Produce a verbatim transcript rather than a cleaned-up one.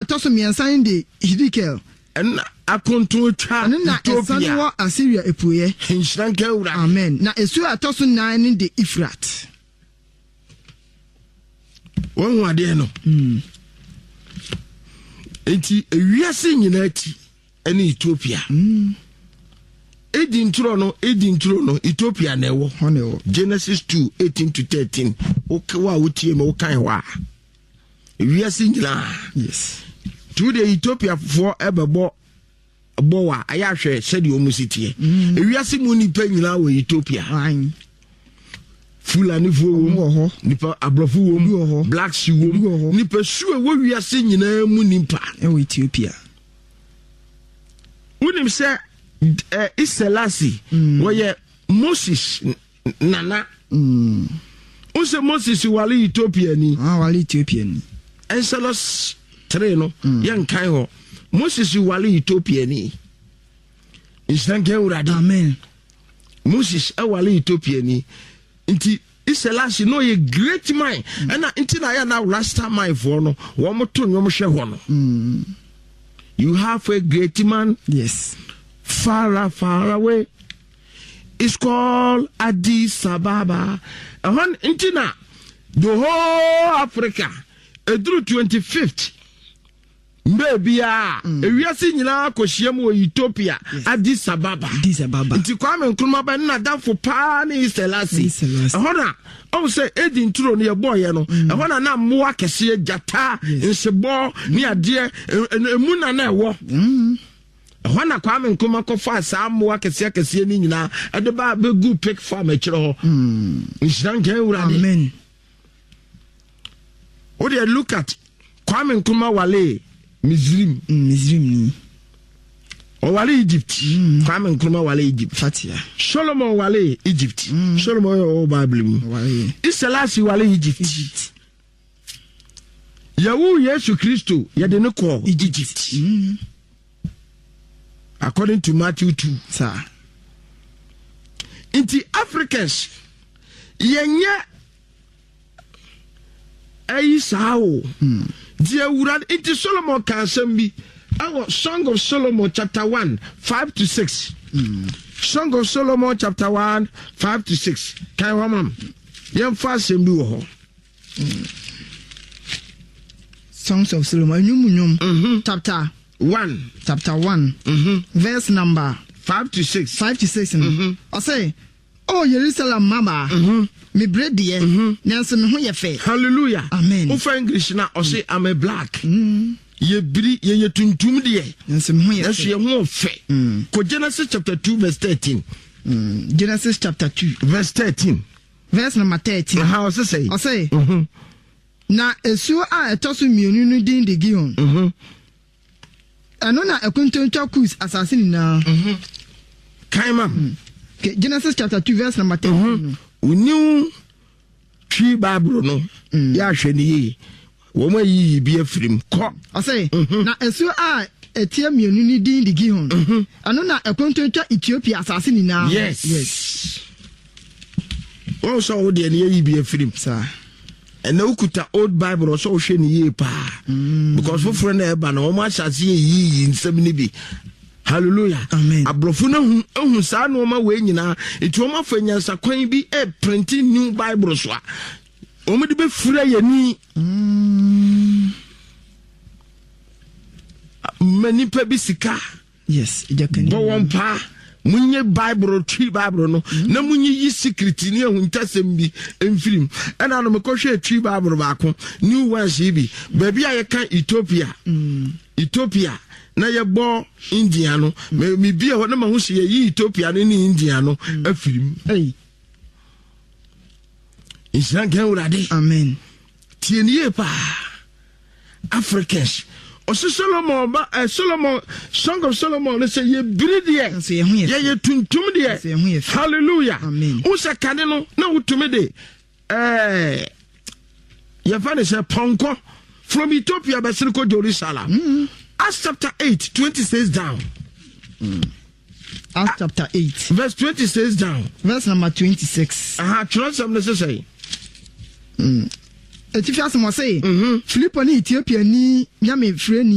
atoso miensan de Hidikel and akonto twa na esane wa Assyria epuye hinshranka ura amen na esu atoso nine de Ifrat won wade no mm enti ewiase nyina ati ene Ethiopia mm Edin Trono, Edin Trono, Ethiopia newo. Honewo. Genesis two, eighteen to thirteen. Okawa utie me okanwa. We are singla. Yes. To the Ethiopia for ebebo bowa ayahwe said you musiti. We are simuni penila we Ethiopia. Ayin. Fulani fo nipa abrofu wo black sea wo nipa suwe wo we are singing na mu nimpa e Ethiopia. Unim say Uh, Iselasi mm. where Moses nana mm. Use Moses wali Ethiopia ni ah wali Ethiopia ni Exodus three no mm. yan kan ho Moses wali Ethiopia ni Instanke urade amen Moses wali Ethiopia ni nti Iselasi no ye great man mm. and nti na ya na rasta man for no wo mo to nyom hwe ho no mm. You have a great man, yes, far, far away. It's called Addis Ababa. And when Intina, the whole Africa, a through twenty-fifth, maybe ah, we are seeing now Koshiamu Ethiopia, Addis Ababa. Addis Ababa. It's coming Kumaba na that for Pani Selassie. Hold I say Edin Turo near boy, you know. I want to know more Cassia Jata in Sebo near dear and Muna Newa. I want to come and come up for some work at Sakasia Nina at the bar, be good pick for me. It's not amen. What do you look at? Kwame Nkrumah Wale, Mizrim, Mizrim. O Wale Egypt, Kwame Nkrumah Wale Egypt, Fatia, Solomon Wale Egypt, Solomon O Bible, Wale, Iselasi Wale Egypt, Egypt. Yawu Yesu Christo, Yadene ko Egypt. According to Matthew two, sir. Inti Africans, yenye ayi sao. Dear Urad, inti Solomon can send me. Our Song of Solomon chapter one, five to six. Mm. Song of Solomon chapter one, five to six. Can you ma'am? Yam fast and do ho. Songs of Solomon, mm-hmm. chapter one, chapter one, mm-hmm. verse number five to six. Five to six. Mm-hmm. I say, oh Jerusalem, Mama, mm-hmm. me bread dear, Nancy me who you fair. Hallelujah. Amen. Ufa English na I say I'm a black. Mm. Ye bri ye ye tuntum de Nancy me who you fair. Ye fe. Ko Genesis chapter two verse thirteen. Mm. Genesis chapter two verse thirteen. Verse number thirteen. How I say? I say. Mhm. Na esu a etoso mienu no din de Gihon. Mhm. Eno na ekuntontwa kus assassin na. Mhm. Kaima. Okay, Genesis chapter two verse number thirteen. Unu twi Bible no. Ya hwe ne yi. Wo ma yi bi afrim ko. I say na esu a etia mienu ni din de Gihon. Eno na ekuntontwa Ethiopia assassin na. Yes. Yes. Oh, so the ye be a film, sir. And no kuta old Bible or so shiny ye pa. Because for friend Eban, how much as ye in seventy be. Hallelujah. Amen. A brofuna who sa no ma way na it woma fanya sa kwan bi e printing new Bible so. O me de be fura ye ni. Many pe sika. Yes, ejaka. Bo won pa. Munye Bible tree Bible no na munye yi secret ni ehuntasem bi emfirim ana no mekɔhwɛ tree Bible baako new ones yi bi baabi a yɛka Ethiopia Ethiopia na yɛbɔ India no me bi a na ma ho hye yi Ethiopia no ni India no afirim ei Islam kan urade amen tie nie pa Africans Osi Solomon ba uh, Solomon Song of Solomon say ye breed ye ye ye tuntum de hallelujah amen usa kane no na utumi de eh ye fa ne say ponko from Ethiopia be siriko Jerusalem mm. Acts chapter eight twenty says down mm. Acts chapter eight verse twenty says down verse number twenty-six aha transam ne say mm Etifias mo say Philip ni Ethiopia ni nyame frɛ ni